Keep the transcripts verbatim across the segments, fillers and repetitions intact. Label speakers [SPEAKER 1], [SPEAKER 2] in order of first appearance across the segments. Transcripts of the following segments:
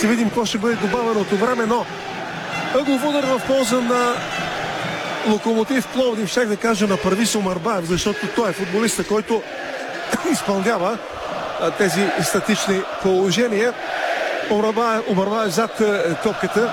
[SPEAKER 1] ще видим какво ще бъде добавеното време, но ъглов удар в полза на Локомотив Пловдив, щях да кажа на Парвис Омарбаев, защото той е футболиста, който изпълнява тези статични положения. Омарбаев зад топката.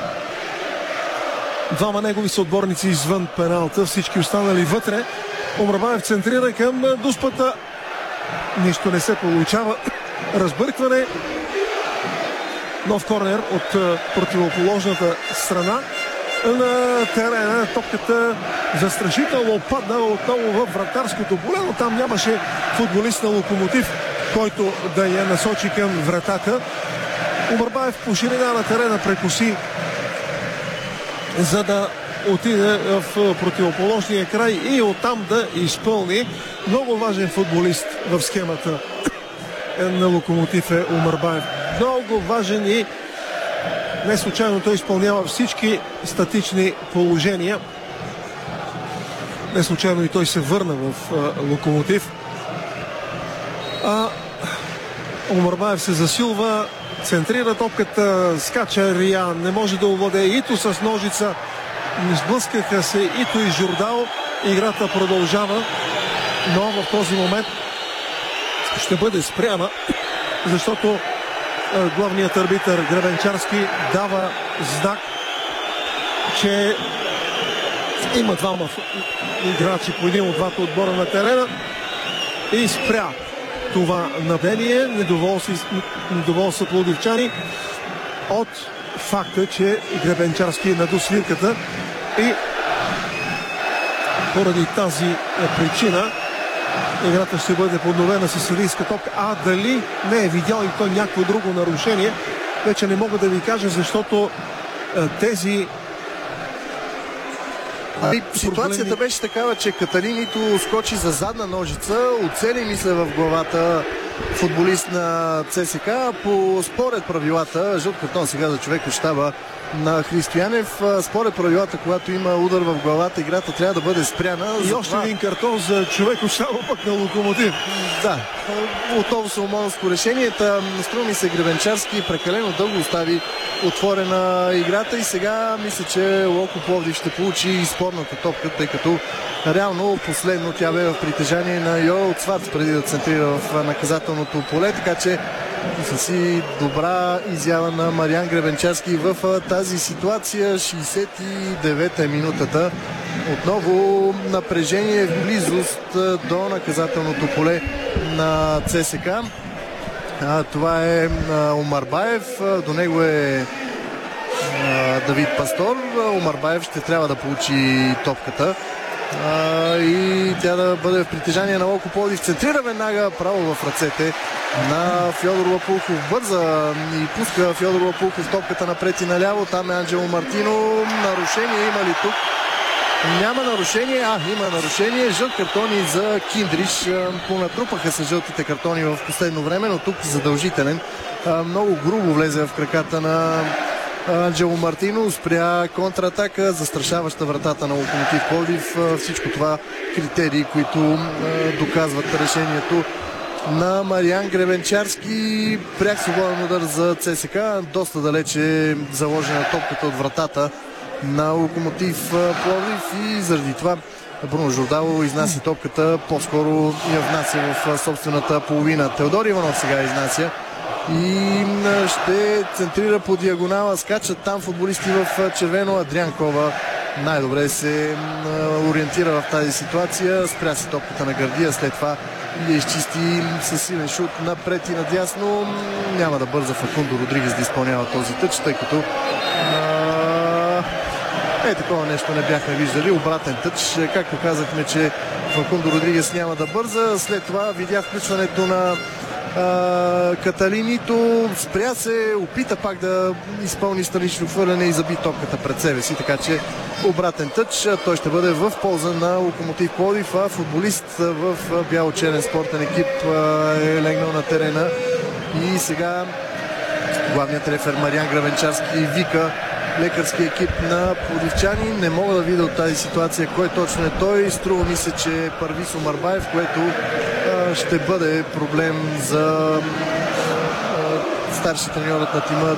[SPEAKER 1] Двама негови съотборници извън пеналта, всички останали вътре. Омарбаев центрира към дуспата. Нищо не се получава. Разбъркване. Нов корнер от противоположната страна на терена. Топката застрашително падна отново в вратарското поле, но там нямаше футболист на Локомотив, който да я насочи към вратата. Омарбаев по ширина на терена прекоси, за да отиде в противоположния край и оттам да изпълни. Много важен футболист в схемата на Локомотив е Омарбаев. Много важен и не случайно той изпълнява всички статични положения. Не случайно и той се върна в Локомотив. А Омарбаев се засилва, центрира топката, скача Риан, не може да овладее Ито с ножица. Сблъскаха се Ито и Жордао. Играта продължава, но в този момент ще бъде спряна, защото главният арбитър Гребенчарски дава знак, че има двама играчи по един от двата отбора на терена и спря това нападение. Недоволни са пловдивчани от факта, че Гребенчарски е наду свирката и поради тази причина играта ще бъде подновена със съдийска топка. А дали не е видял и той някакво друго нарушение, вече не мога да ви кажа, защото тези
[SPEAKER 2] Ами, ситуацията беше такава, че Каталинито скочи за задна ножица, оцели мисля в главата футболист на ЦСК. По според правилата, жълт картон сега за човек от щаба на Христоянев, според правилата, когато има удар в главата, играта трябва да бъде спряна.
[SPEAKER 1] И за още това... един картон за човек от щаба пък на Локомотив.
[SPEAKER 2] Да, отново соломоновско решение. Струва ми се Гребенчарски прекалено дълго остави отворена играта и сега мисля, че Локо Пловдив ще получи спорната топка, тъй като реално последно тя бе в притежание на Йоел Цварц преди да центрира в наказателното поле, така че мисля си добра изява на Мариан Гребенчарски в тази ситуация. шейсет и девета е минутата. Отново напрежение в близост до наказателното поле на ЦСК. А, това е а, Омарбаев, до него е а, Давид Пастор. Омарбаев ще трябва да получи топката а, и тя да бъде в притежание на Локо Пловдив. Центрира веднага право в ръцете на Фьодор Лапулков. Бърза и пуска Фьодор Лапулков топката напред и наляво. Там е Анджело Мартино. Нарушение има ли тук? Няма нарушение. А, има нарушение. Жълт картони за Киндриш. Понатрупаха се жълтите картони в последно време, но тук задължителен. Много грубо влезе в краката на Анджело Мартино. Спря контратака, застрашаваща вратата на Локомотив Пловдив. Всичко това критерии, които доказват решението на Мариан Гребенчарски. Пряк свободен удар за ЦСК. Доста далече заложена топката от вратата на Локомотив Пловдив и заради това Бруно Жордало изнася топката, по-скоро я внася в собствената половина. Теодор Иванов сега изнася и ще центрира по диагонала. Скачат там футболисти в червено. Адриан Кова най-добре се ориентира в тази ситуация. Спря си топката на гърдия, след това я изчисти със силен шут напред и надясно. Няма да бърза Факундо Родригес да изпълнява този тъч, тъй като Е, такова нещо не бяхме виждали. Обратен тъч. Както казахме, че Факундо Родригес няма да бърза. След това видя включването на а, Каталинито. Спря се, опита пак да изпълни странично хвърляне и заби топката пред себе си. Така че обратен тъч. Той ще бъде в полза на Локомотив Пловдив, а футболист в бяло-черен спортен екип е легнал на терена. И сега главният рефер Мариан Гребенчарски вика лекарски екип на пловдивчани. Не мога да видя от тази ситуация кой точно е той. Струва ми се, че Парвис Омарбаев, което а, ще бъде проблем за а, старши треньорът на тима